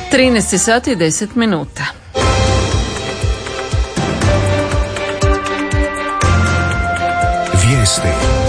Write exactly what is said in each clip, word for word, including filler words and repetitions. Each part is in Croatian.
trinaest sati i deset minuta. Vijesti.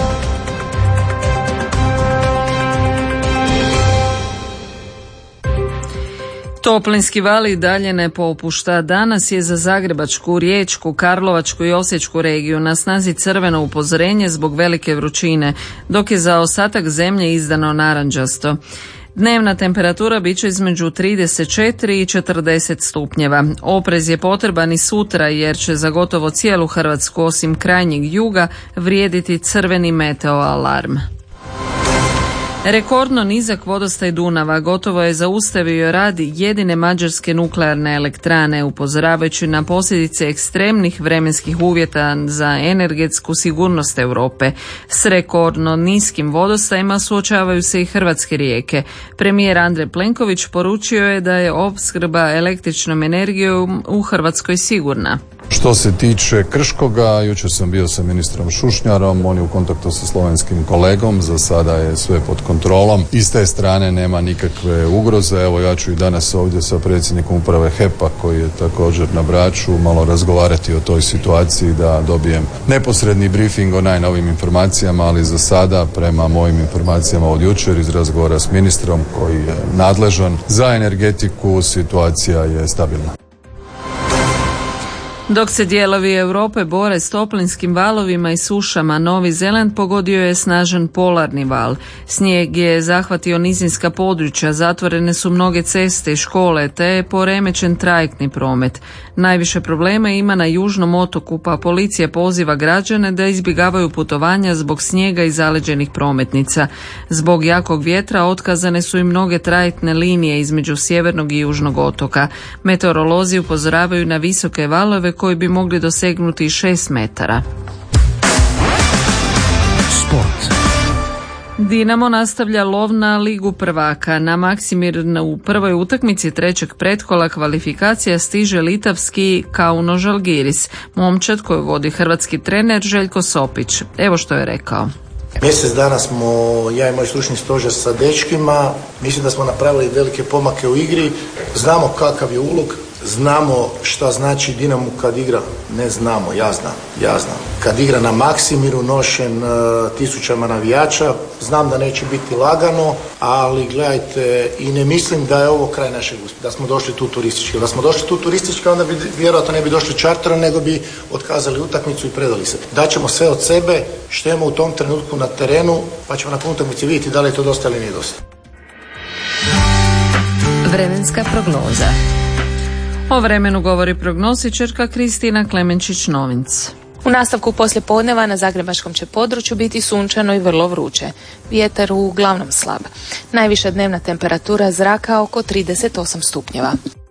Toplinski val i dalje ne popušta. Danas je za Zagrebačku, Riječku, Karlovačku i Osječku regiju na snazi crveno upozorenje zbog velike vrućine, dok je za ostatak zemlje izdano narandžasto. Dnevna temperatura bit će između trideset četiri i četrdeset stupnjeva. Oprez je potreban i sutra jer će za gotovo cijelu Hrvatsku osim krajnjeg juga vrijediti crveni meteo alarm. Rekordno nizak vodostaj Dunava gotovo je zaustavio rad jedine mađarske nuklearne elektrane, upozoravajući na posljedice ekstremnih vremenskih uvjeta za energetsku sigurnost Europe. S rekordno niskim vodostajima suočavaju se i hrvatske rijeke. Premijer Andrej Plenković poručio je da je opskrba električnom energijom u Hrvatskoj sigurna. Što se tiče Krškoga, jučer sam bio sa ministrom Šušnjarom, on je u kontaktu sa slovenskim kolegom, za sada je sve pod kontrolom. I s te strane nema nikakve ugroze. Evo, ja ću i danas ovdje sa predsjednikom uprave H E P-a, koji je također na Braču, malo razgovarati o toj situaciji da dobijem neposredni briefing o najnovim informacijama, ali za sada, prema mojim informacijama od jučer iz razgovora s ministrom koji je nadležan za energetiku, situacija je stabilna. Dok se dijelovi Europe bore s toplinskim valovima i sušama, Novi Zeland pogodio je snažan polarni val. Snijeg je zahvatio nizinska područja, zatvorene su mnoge ceste i škole, te je poremećen trajektni promet. Najviše problema ima na južnom otoku, pa policija poziva građane da izbjegavaju putovanja zbog snijega i zaleđenih prometnica. Zbog jakog vjetra otkazane su i mnoge trajektne linije između sjevernog i južnog otoka. Meteorolozi upozoravaju na visoke valove koji bi mogli dosegnuti šest metara. Sport. Dinamo nastavlja lov na Ligu prvaka. Na Maksimir u prvoj utakmici trećeg pretkola kvalifikacija stiže litavski Kauno Žalgiris, momčad koju vodi hrvatski trener Željko Sopić. Evo što je rekao. Mjesec dana smo, ja i moj stručni stožer sa dečkima, mislim da smo napravili velike pomake u igri, znamo kakav je ulog, znamo šta znači Dinamo kad igra, ne znamo, ja znam, ja znam. Kad igra na Maksimiru nošen uh, tisućama navijača, znam da neće biti lagano, ali gledajte, i ne mislim da je ovo kraj našeg uspjeha, da smo došli tu turistički. Da smo došli tu turistički, onda bi vjerojatno ne bi došli čarterom, nego bi otkazali utakmicu i predali se. Daćemo sve od sebe, što imamo u tom trenutku na terenu, pa ćemo na utakmici vidjeti da li je to dosta ili nije dosta. Vremenska prognoza. O vremenu govori prognostičarka Kristina Klemenčić-Novinc. U nastavku poslijepodneva na zagrebačkom će području biti sunčano i vrlo vruće. Vjetar uglavnom slab. Najviša dnevna temperatura zraka oko trideset osam stupnjeva.